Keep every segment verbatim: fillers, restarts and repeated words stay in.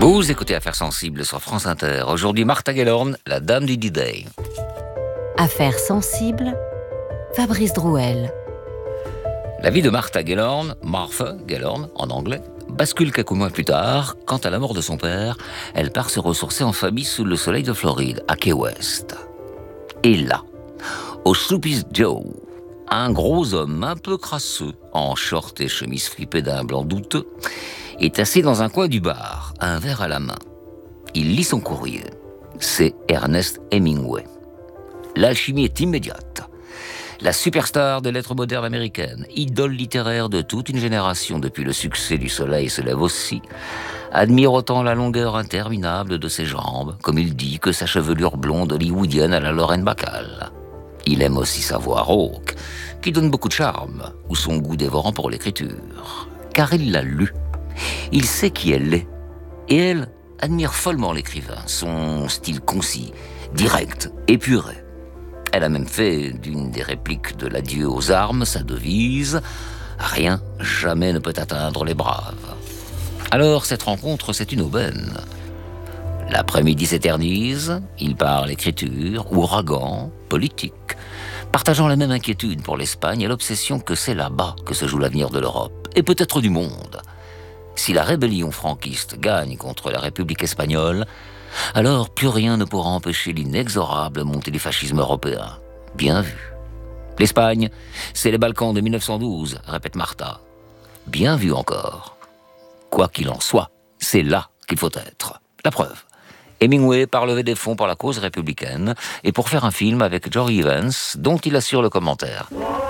Vous écoutez Affaires sensibles sur France Inter. Aujourd'hui, Martha Gellhorn, la dame du D-Day. Affaires sensibles, Fabrice Drouel. La vie de Martha Gellhorn, Martha Gellhorn en anglais, bascule quelques mois plus tard, quand à la mort de son père, elle part se ressourcer en famille sous le soleil de Floride, à Key West. Et là, au Sloopy's Joe, un gros homme un peu crasseux, en short et chemise fripée d'un blanc douteux, est assis dans un coin du bar, un verre à la main. Il lit son courrier. C'est Ernest Hemingway. L'alchimie est immédiate. La superstar des lettres modernes américaines, idole littéraire de toute une génération depuis le succès du Soleil se lève aussi, admire autant la longueur interminable de ses jambes, comme il dit, que sa chevelure blonde hollywoodienne à la Lorraine Bacall. Il aime aussi sa voix rauque, qui donne beaucoup de charme, ou son goût dévorant pour l'écriture. Car il l'a lu. Il sait qui elle est. Et elle admire follement l'écrivain, son style concis, direct, épuré. Elle a même fait d'une des répliques de l'adieu aux armes sa devise « Rien jamais ne peut atteindre les braves ». Alors cette rencontre, c'est une aubaine. L'après-midi s'éternise, ils parlent écriture, ouragan, politique, partageant la même inquiétude pour l'Espagne et l'obsession que c'est là-bas que se joue l'avenir de l'Europe, et peut-être du monde. Si la rébellion franquiste gagne contre la République espagnole, alors plus rien ne pourra empêcher l'inexorable montée du fascisme européen. Bien vu. L'Espagne, c'est les Balkans de mille neuf cent douze, répète Martha. Bien vu encore. Quoi qu'il en soit, c'est là qu'il faut être. La preuve. Hemingway part lever des fonds pour la cause républicaine et pour faire un film avec Jory Evans, dont il assure le commentaire.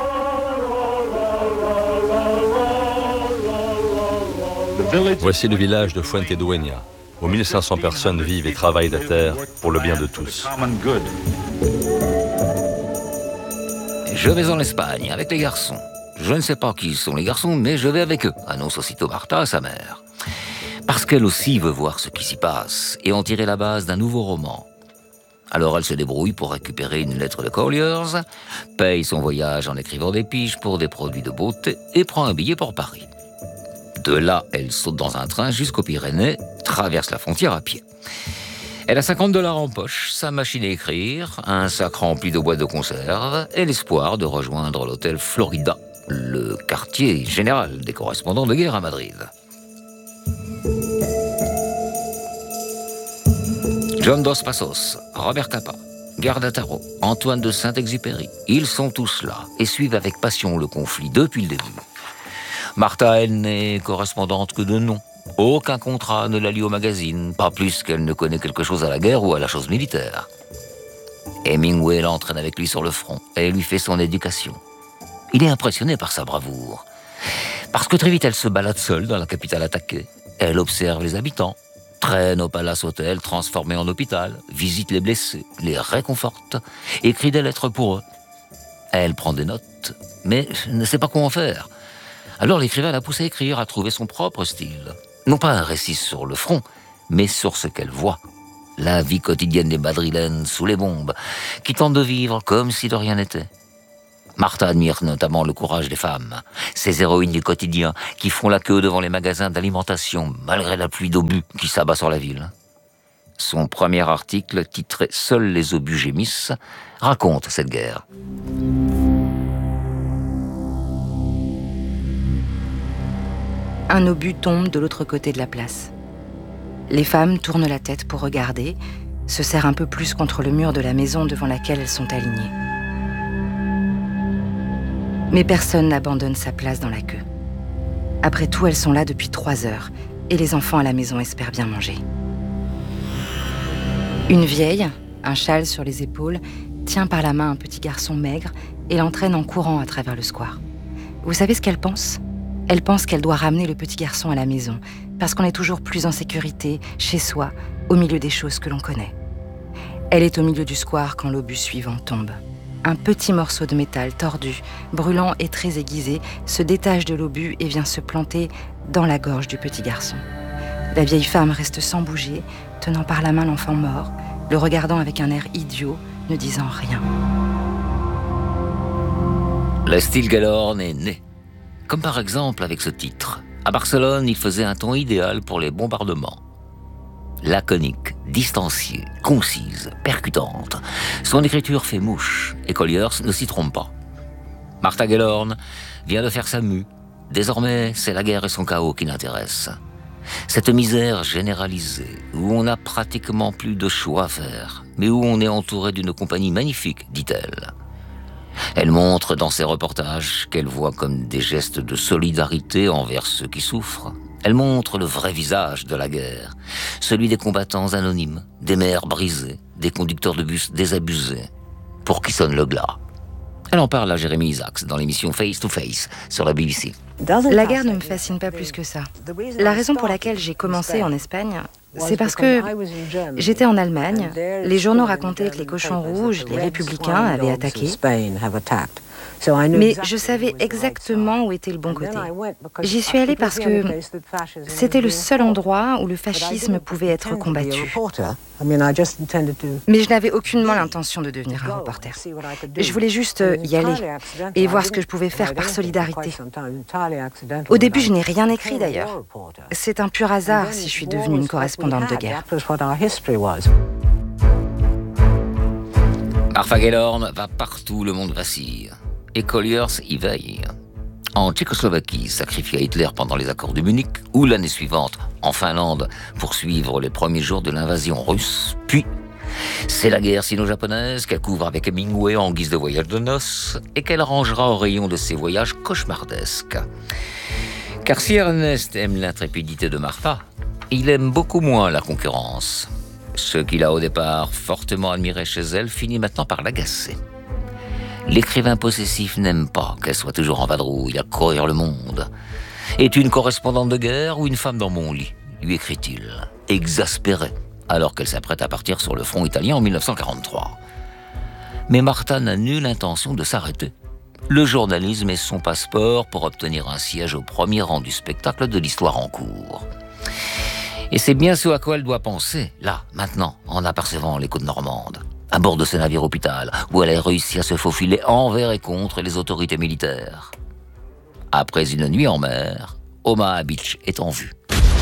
Voici le village de Fuentedueña, où mille cinq cents personnes vivent et travaillent la terre pour le bien de tous. Je vais en Espagne avec les garçons. Je ne sais pas qui sont les garçons, mais je vais avec eux, annonce aussitôt Martha à sa mère. Parce qu'elle aussi veut voir ce qui s'y passe et en tirer la base d'un nouveau roman. Alors elle se débrouille pour récupérer une lettre de Colliers, paye son voyage en écrivant des piges pour des produits de beauté et prend un billet pour Paris. De là, elle saute dans un train jusqu'aux Pyrénées, traverse la frontière à pied. Elle a cinquante dollars en poche, sa machine à écrire, un sac rempli de boîtes de conserve et l'espoir de rejoindre l'hôtel Florida, le quartier général des correspondants de guerre à Madrid. John Dos Passos, Robert Capa, Garda Taro, Antoine de Saint-Exupéry, ils sont tous là et suivent avec passion le conflit depuis le début. Martha, elle, n'est correspondante que de nom. Aucun contrat ne la lie au magazine, pas plus qu'elle ne connaît quelque chose à la guerre ou à la chose militaire. Hemingway l'entraîne avec lui sur le front et lui fait son éducation. Il est impressionné par sa bravoure. Parce que très vite, elle se balade seule dans la capitale attaquée. Elle observe les habitants, traîne au Palace Hotel transformé en hôpital, visite les blessés, les réconforte, écrit des lettres pour eux. Elle prend des notes, mais ne sait pas comment faire. Alors l'écrivain l'a poussé à écrire, à trouver son propre style. Non pas un récit sur le front, mais sur ce qu'elle voit. La vie quotidienne des madrilènes sous les bombes, qui tentent de vivre comme si de rien n'était. Martha admire notamment le courage des femmes, ces héroïnes du quotidien qui font la queue devant les magasins d'alimentation malgré la pluie d'obus qui s'abat sur la ville. Son premier article, titré « Seuls les obus gémissent », raconte cette guerre. Un obus tombe de l'autre côté de la place. Les femmes tournent la tête pour regarder, se serrent un peu plus contre le mur de la maison devant laquelle elles sont alignées. Mais personne n'abandonne sa place dans la queue. Après tout, elles sont là depuis trois heures, et les enfants à la maison espèrent bien manger. Une vieille, un châle sur les épaules, tient par la main un petit garçon maigre et l'entraîne en courant à travers le square. Vous savez ce qu'elle pense ? Elle pense qu'elle doit ramener le petit garçon à la maison, parce qu'on est toujours plus en sécurité, chez soi, au milieu des choses que l'on connaît. Elle est au milieu du square quand l'obus suivant tombe. Un petit morceau de métal tordu, brûlant et très aiguisé, se détache de l'obus et vient se planter dans la gorge du petit garçon. La vieille femme reste sans bouger, tenant par la main l'enfant mort, le regardant avec un air idiot, ne disant rien. Le style Gellhorn est né. Comme par exemple avec ce titre. À Barcelone, il faisait un ton idéal pour les bombardements. laconique, distanciée, concise, percutante. Son écriture fait mouche, et Colliers ne s'y trompe pas. Martha Gellhorn vient de faire sa mue. Désormais, c'est la guerre et son chaos qui l'intéressent. Cette misère généralisée, où on n'a pratiquement plus de choix à faire, mais où on est entouré d'une compagnie magnifique, dit-elle. Elle montre dans ses reportages qu'elle voit comme des gestes de solidarité envers ceux qui souffrent. Elle montre le vrai visage de la guerre, celui des combattants anonymes, des mères brisées, des conducteurs de bus désabusés, pour qui sonne le glas. Elle en parle à Jeremy Isaacs dans l'émission Face to Face sur la B B C. La guerre ne me fascine pas plus que ça. La raison pour laquelle j'ai commencé en Espagne, c'est parce que j'étais en Allemagne, les journaux racontaient que les cochons rouges, les républicains, avaient attaqué. Mais je savais exactement où était le bon côté. J'y suis allée parce que c'était le seul endroit où le fascisme pouvait être combattu. Mais je n'avais aucunement l'intention de devenir un reporter. Je voulais juste y aller et voir ce que je pouvais faire par solidarité. Au début, je n'ai rien écrit d'ailleurs. C'est un pur hasard si je suis devenue une correspondante de guerre. Martha Gellhorn va partout où le monde vacille. Et Colliers y veille. En Tchécoslovaquie, sacrifié à Hitler pendant les accords de Munich, ou l'année suivante, en Finlande, pour suivre les premiers jours de l'invasion russe. Puis, c'est la guerre sino-japonaise qu'elle couvre avec Hemingway en guise de voyage de noces et qu'elle rangera au rayon de ses voyages cauchemardesques. Car si Ernest aime l'intrépidité de Martha, il aime beaucoup moins la concurrence. Ce qu'il a au départ fortement admiré chez elle finit maintenant par l'agacer. L'écrivain possessif n'aime pas qu'elle soit toujours en vadrouille, à courir le monde. « Es-tu une correspondante de guerre ou une femme dans mon lit ?» lui écrit-il, exaspéré, alors qu'elle s'apprête à partir sur le front italien en mille neuf cent quarante-trois. Mais Martha n'a nulle intention de s'arrêter. Le journalisme est son passeport pour obtenir un siège au premier rang du spectacle de l'histoire en cours. Et c'est bien ce à quoi elle doit penser, là, maintenant, en apercevant les côtes normandes. À bord de ce navire hôpital, où elle a réussi à se faufiler envers et contre les autorités militaires. Après une nuit en mer, Omaha Beach est en vue.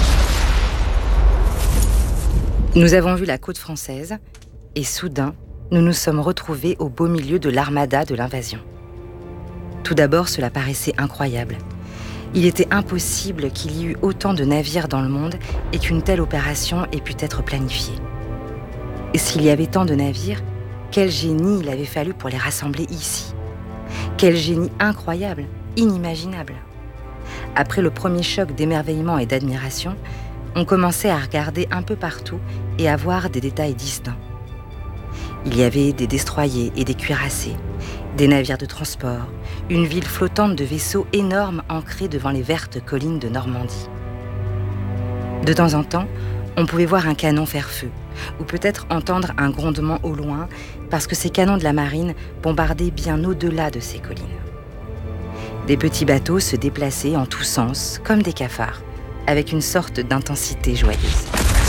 Nous avons vu la côte française, et soudain, nous nous sommes retrouvés au beau milieu de l'armada de l'invasion. Tout d'abord, cela paraissait incroyable. Il était impossible qu'il y eût autant de navires dans le monde et qu'une telle opération ait pu être planifiée. Et s'il y avait tant de navires, quel génie il avait fallu pour les rassembler ici. Quel génie incroyable, inimaginable. Après le premier choc d'émerveillement et d'admiration, on commençait à regarder un peu partout et à voir des détails distincts. Il y avait des destroyers et des cuirassés, des navires de transport, une ville flottante de vaisseaux énormes ancrés devant les vertes collines de Normandie. De temps en temps, on pouvait voir un canon faire feu, ou peut-être entendre un grondement au loin, parce que ces canons de la marine bombardaient bien au-delà de ces collines. Des petits bateaux se déplaçaient en tous sens, comme des cafards, avec une sorte d'intensité joyeuse.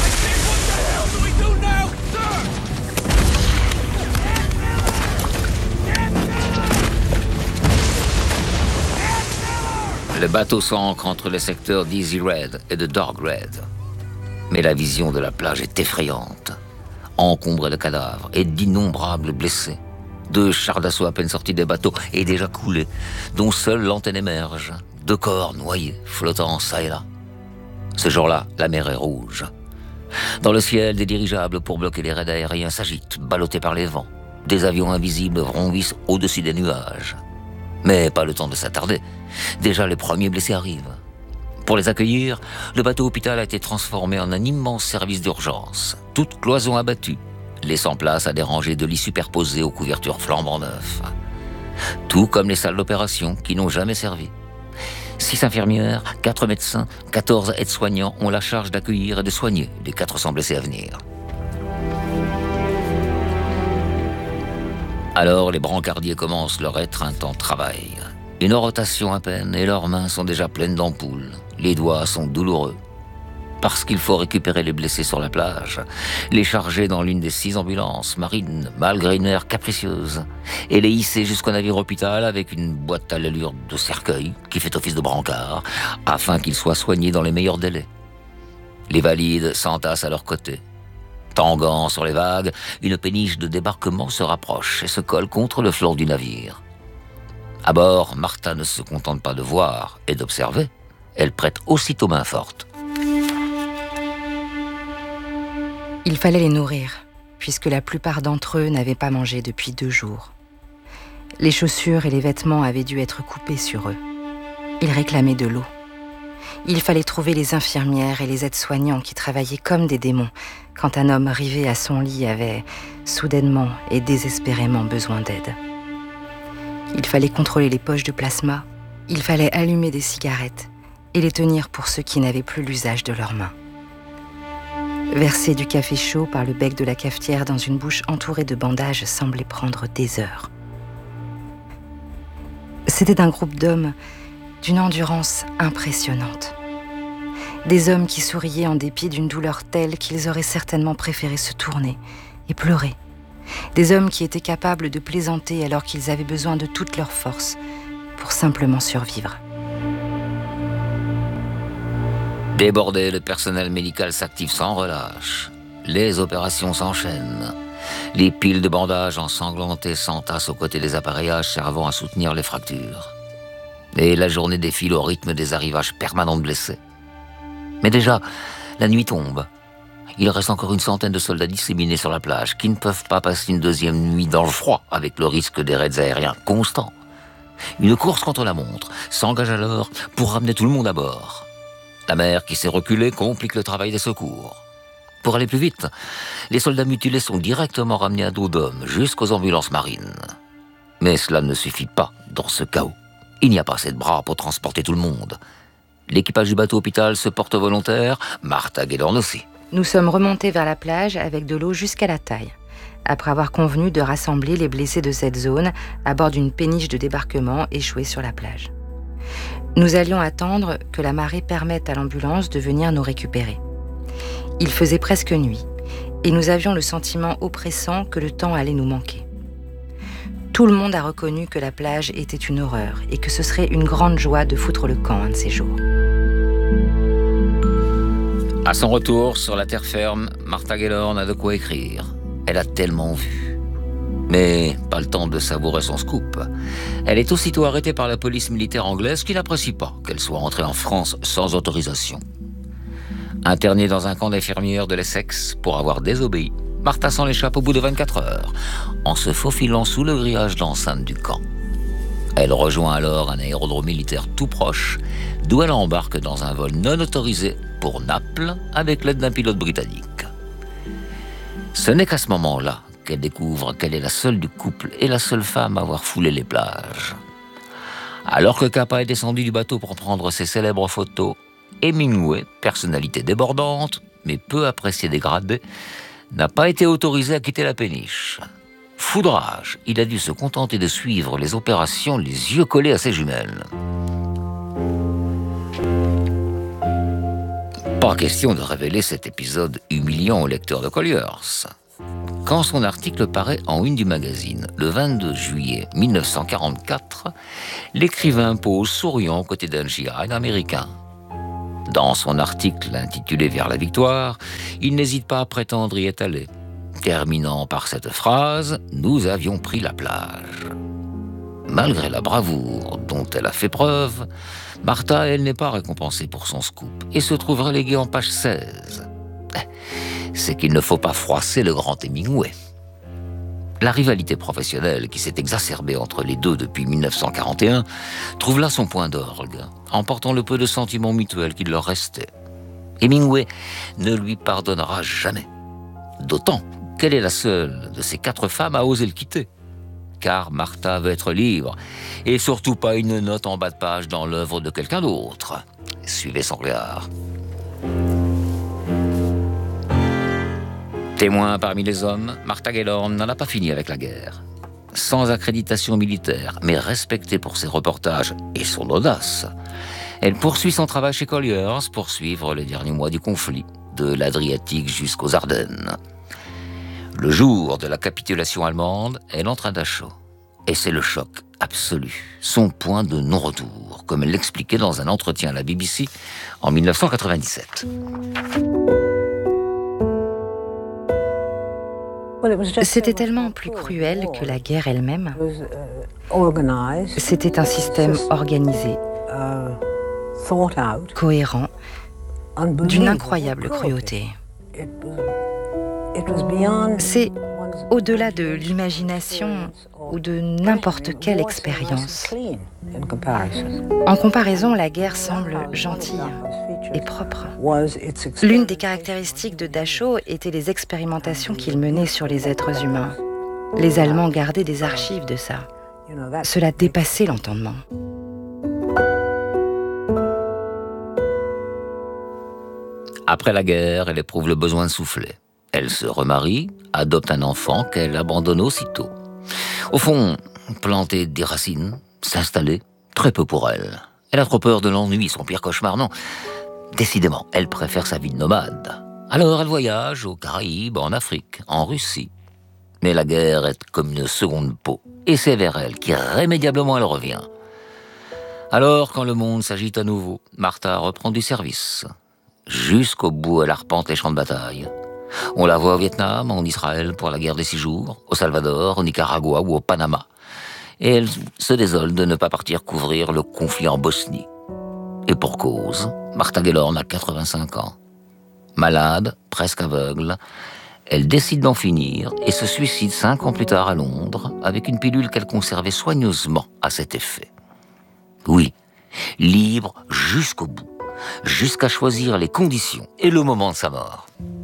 Le bateau s'ancre entre les secteurs d'Easy Red et de Dark Red. Mais la vision de la plage est effrayante, encombrée de cadavres et d'innombrables blessés. Deux chars d'assaut à peine sortis des bateaux et déjà coulés, dont seule l'antenne émerge. Deux corps noyés, flottant çà et là. Ce jour-là, la mer est rouge. Dans le ciel, des dirigeables pour bloquer les raids aériens s'agitent, ballottés par les vents. Des avions invisibles ronvissent au-dessus des nuages. Mais pas le temps de s'attarder. Déjà, les premiers blessés arrivent. Pour les accueillir, le bateau hôpital a été transformé en un immense service d'urgence, toutes cloisons abattues, laissant place à des rangées de lits superposés aux couvertures flambant neuves. Tout comme les salles d'opération qui n'ont jamais servi. Six infirmières, quatre médecins, quatorze aides-soignants ont la charge d'accueillir et de soigner les quatre cents blessés à venir. Alors les brancardiers commencent leur étreintante travail. Une rotation à peine et leurs mains sont déjà pleines d'ampoules. Les doigts sont douloureux. Parce qu'il faut récupérer les blessés sur la plage, les charger dans l'une des six ambulances marines, malgré une air capricieuse, et les hisser jusqu'au navire hôpital avec une boîte à l'allure de cercueil qui fait office de brancard, afin qu'ils soient soignés dans les meilleurs délais. Les valides s'entassent à leur côté. Tanguant sur les vagues, une péniche de débarquement se rapproche et se colle contre le flanc du navire. À bord, Martha ne se contente pas de voir et d'observer, elle prête aussitôt main forte. Il fallait les nourrir, puisque la plupart d'entre eux n'avaient pas mangé depuis deux jours. Les chaussures et les vêtements avaient dû être coupés sur eux. Ils réclamaient de l'eau. Il fallait trouver les infirmières et les aides-soignants qui travaillaient comme des démons quand un homme rivé à son lit avait soudainement et désespérément besoin d'aide. Il fallait contrôler les poches de plasma, il fallait allumer des cigarettes et les tenir pour ceux qui n'avaient plus l'usage de leurs mains. Verser du café chaud par le bec de la cafetière dans une bouche entourée de bandages semblait prendre des heures. C'était un groupe d'hommes d'une endurance impressionnante. Des hommes qui souriaient en dépit d'une douleur telle qu'ils auraient certainement préféré se tourner et pleurer. Des hommes qui étaient capables de plaisanter alors qu'ils avaient besoin de toute leur force pour simplement survivre. Débordé, le personnel médical s'active sans relâche. Les opérations s'enchaînent. Les piles de bandages ensanglantés s'entassent aux côtés des appareillages servant à soutenir les fractures. Et la journée défile au rythme des arrivages permanents de blessés. Mais déjà, la nuit tombe. Il reste encore une centaine de soldats disséminés sur la plage qui ne peuvent pas passer une deuxième nuit dans le froid avec le risque des raids aériens constants. Une course contre la montre s'engage alors pour ramener tout le monde à bord. La mer qui s'est reculée complique le travail des secours. Pour aller plus vite, les soldats mutilés sont directement ramenés à dos d'hommes jusqu'aux ambulances marines. Mais cela ne suffit pas dans ce chaos. Il n'y a pas assez de bras pour transporter tout le monde. L'équipage du bateau hôpital se porte volontaire, Martha Gellhorn aussi. Nous sommes remontés vers la plage avec de l'eau jusqu'à la taille, après avoir convenu de rassembler les blessés de cette zone à bord d'une péniche de débarquement échouée sur la plage. Nous allions attendre que la marée permette à l'ambulance de venir nous récupérer. Il faisait presque nuit, et nous avions le sentiment oppressant que le temps allait nous manquer. Tout le monde a reconnu que la plage était une horreur et que ce serait une grande joie de foutre le camp un de ces jours. À son retour sur la terre ferme, Martha Gellhorn a de quoi écrire. Elle a tellement vu. Mais pas le temps de savourer son scoop. Elle est aussitôt arrêtée par la police militaire anglaise qui n'apprécie pas qu'elle soit entrée en France sans autorisation. Internée dans un camp d'infirmières de l'Essex pour avoir désobéi, Martha s'en échappe au bout de vingt-quatre heures, en se faufilant sous le grillage d'enceinte du camp. Elle rejoint alors un aérodrome militaire tout proche, d'où elle embarque dans un vol non autorisé pour Naples avec l'aide d'un pilote britannique. Ce n'est qu'à ce moment-là qu'elle découvre qu'elle est la seule du couple et la seule femme à avoir foulé les plages. Alors que Capa est descendu du bateau pour prendre ses célèbres photos, Hemingway, personnalité débordante, mais peu appréciée des gradés, n'a pas été autorisé à quitter la péniche. Foudrage, il a dû se contenter de suivre les opérations les yeux collés à ses jumelles. Pas question de révéler cet épisode humiliant au lecteur de Collier's. Quand son article paraît en une du magazine, le vingt-deux juillet mille neuf cent quarante-quatre, l'écrivain pose souriant aux côtés d'un G I américain. Dans son article intitulé « Vers la victoire », il n'hésite pas à prétendre y étaler, terminant par cette phrase « Nous avions pris la plage ». Malgré la bravoure dont elle a fait preuve, Martha, elle, n'est pas récompensée pour son scoop et se trouve reléguée en page seize. C'est qu'il ne faut pas froisser le grand Hemingway. La rivalité professionnelle qui s'est exacerbée entre les deux depuis mille neuf cent quarante et un trouve là son point d'orgue, emportant le peu de sentiments mutuels qu'il leur restait. Hemingway ne lui pardonnera jamais. D'autant qu'elle est la seule de ces quatre femmes à oser le quitter. Car Martha veut être libre, et surtout pas une note en bas de page dans l'œuvre de quelqu'un d'autre. Suivez son regard. Témoin parmi les hommes, Martha Gellhorn n'en a pas fini avec la guerre. Sans accréditation militaire, mais respectée pour ses reportages et son audace, elle poursuit son travail chez Collier's pour suivre les derniers mois du conflit, de l'Adriatique jusqu'aux Ardennes. Le jour de la capitulation allemande, elle entre à Dachau. Et c'est le choc absolu, son point de non-retour, comme elle l'expliquait dans un entretien à la B B C en mille neuf cent quatre-vingt-dix-sept. C'était tellement plus cruel que la guerre elle-même. C'était un système organisé, cohérent, d'une incroyable cruauté. C'est au-delà de l'imagination ou de n'importe quelle expérience. En comparaison, la guerre semble gentille et propre. L'une des caractéristiques de Dachau était les expérimentations qu'il menait sur les êtres humains. Les Allemands gardaient des archives de ça. Cela dépassait l'entendement. Après la guerre, elle éprouve le besoin de souffler. Elle se remarie, adopte un enfant qu'elle abandonne aussitôt. Au fond, planter des racines, s'installer, très peu pour elle. Elle a trop peur de l'ennui, son pire cauchemar, non. Décidément, elle préfère sa vie de nomade. Alors elle voyage aux Caraïbes, en Afrique, en Russie. Mais la guerre est comme une seconde peau, et c'est vers elle qu'irrémédiablement elle revient. Alors, quand le monde s'agite à nouveau, Martha reprend du service. Jusqu'au bout, elle arpente les champs de bataille. On la voit au Vietnam, en Israël pour la guerre des six jours, au Salvador, au Nicaragua ou au Panama. Et elle se désole de ne pas partir couvrir le conflit en Bosnie. Et pour cause, Martha Gellhorn a quatre-vingt-cinq ans. Malade, presque aveugle, elle décide d'en finir et se suicide cinq ans plus tard à Londres avec une pilule qu'elle conservait soigneusement à cet effet. Oui, libre jusqu'au bout, jusqu'à choisir les conditions et le moment de sa mort.